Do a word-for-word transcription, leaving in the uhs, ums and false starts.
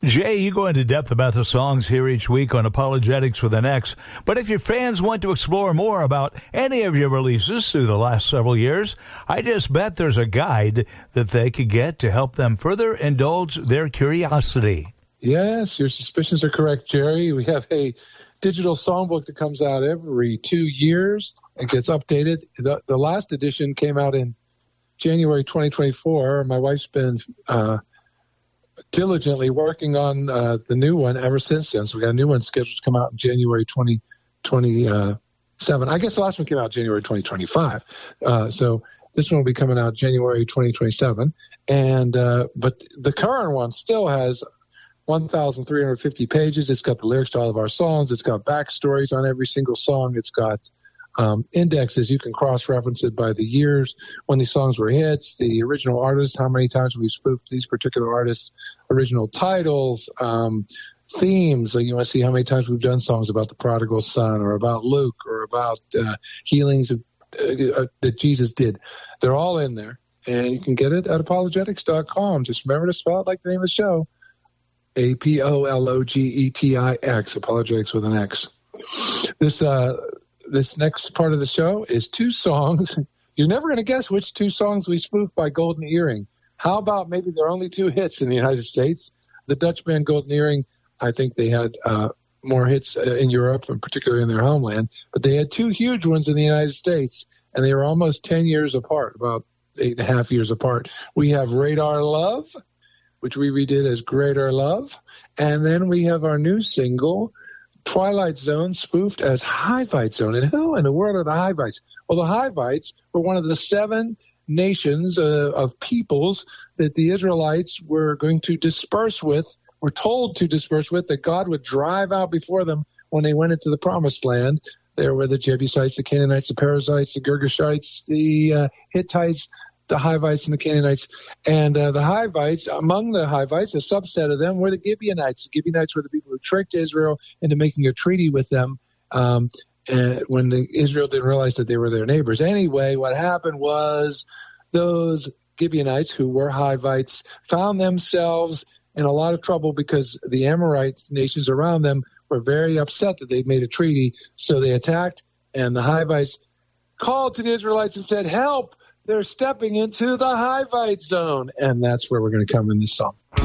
Jay, you go into depth about the songs here each week on Apologetics with an X. But if your fans want to explore more about any of your releases through the last several years, I just bet there's a guide that they could get to help them further indulge their curiosity. Yes, your suspicions are correct, Jerry. We have a digital songbook that comes out every two years. It gets updated. The, the last edition came out in January twenty twenty-four. My wife's been uh, diligently working on uh, the new one ever since then. So we got a new one scheduled to come out in January twenty twenty-seven. I guess the last one came out January twenty twenty-five. Uh, so this one will be coming out January twenty twenty-seven. And uh, but the current one still has one thousand three hundred fifty pages. It's got the lyrics to all of our songs. It's got backstories on every single song. It's got um, indexes. You can cross-reference it by the years when these songs were hits, the original artist, how many times we spoofed these particular artists, original titles, um, themes. Like you want to see how many times we've done songs about the prodigal son or about Luke or about uh, healings of, uh, that Jesus did. They're all in there, and you can get it at apologetics dot com. Just remember to spell it like the name of the show. A P O L O G E T I X, Apologetics with an X. This uh, this next part of the show is two songs. You're never going to guess which two songs we spoofed by Golden Earring. How about maybe there are only two hits in the United States? The Dutch band Golden Earring, I think they had uh, more hits in Europe, and particularly in their homeland, but they had two huge ones in the United States, and they were almost ten years apart, about eight and a half years apart. We have Radar Love, which we redid as Greater Love. And then we have our new single, Twilight Zone, spoofed as Hivites Zone. And who in the world are the Hivites? Well, the Hivites were one of the seven nations uh, of peoples that the Israelites were going to disperse with, were told to disperse with, that God would drive out before them when they went into the Promised Land. There were the Jebusites, the Canaanites, the Perizzites, the Girgashites, the uh, Hittites, the Hivites and the Canaanites. And uh, the Hivites, among the Hivites, a subset of them were the Gibeonites. The Gibeonites were the people who tricked Israel into making a treaty with them um, and when the, Israel didn't realize that they were their neighbors. Anyway, what happened was those Gibeonites, who were Hivites, found themselves in a lot of trouble because the Amorite nations around them were very upset that they'd made a treaty. So they attacked, and the Hivites called to the Israelites and said, "Help! They're stepping into the Hivite zone." And that's where we're going to come in this song.